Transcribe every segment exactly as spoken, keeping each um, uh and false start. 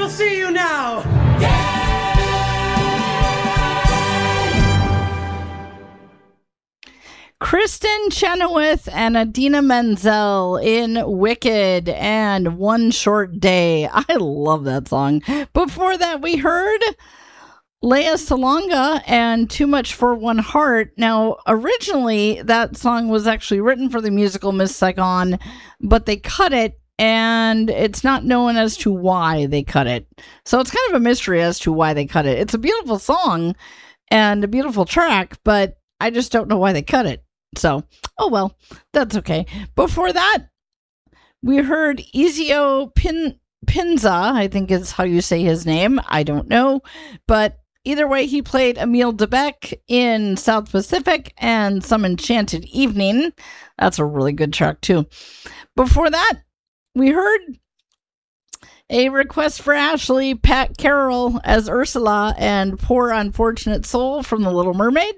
will see you now. Kristen Chenoweth and Idina Menzel in Wicked and One Short Day. I love that song. Before that, we heard Lea Salonga and Too Much for One Heart. Now, originally, that song was actually written for the musical Miss Saigon, but they cut it, and it's not known as to why they cut it. So it's kind of a mystery as to why they cut it. It's a beautiful song and a beautiful track, but I just don't know why they cut it. So, oh well, that's okay. Before that, we heard Ezio Pin Pinza, I think is how you say his name. I don't know. But either way, he played Emile Debec in South Pacific and Some Enchanted Evening. That's a really good track, too. Before that, we heard a request for Ashley, Pat Carroll as Ursula, and Poor Unfortunate Soul from The Little Mermaid.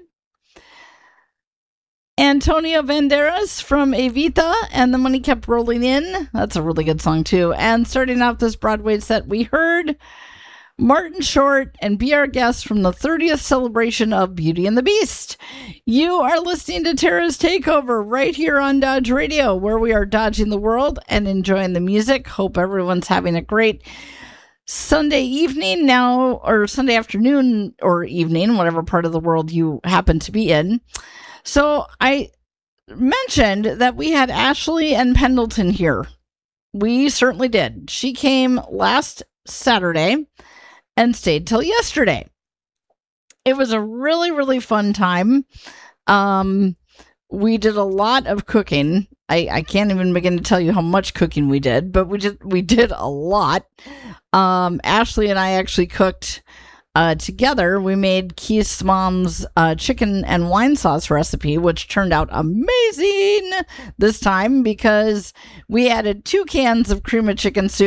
Antonio Banderas from Evita and The Money Kept Rolling In. That's a really good song, too. And starting off this Broadway set, we heard Martin Short and Be Our Guest from the thirtieth celebration of Beauty and the Beast. You are listening to Tara's Takeover right here on Dodge Radio, where we are dodging the world and enjoying the music. Hope everyone's having a great Sunday evening now, or Sunday afternoon or evening, whatever part of the world you happen to be in. So I mentioned that we had Ashley and Pendleton here. We certainly did. She came last Saturday and stayed till yesterday. It was a really, really fun time. Um, we did a lot of cooking. I, I can't even begin to tell you how much cooking we did, but we did we did a lot. Um, Ashley and I actually cooked Uh, together. We made Keith's mom's uh, chicken and wine sauce recipe, which turned out amazing this time because we added two cans of cream of chicken soup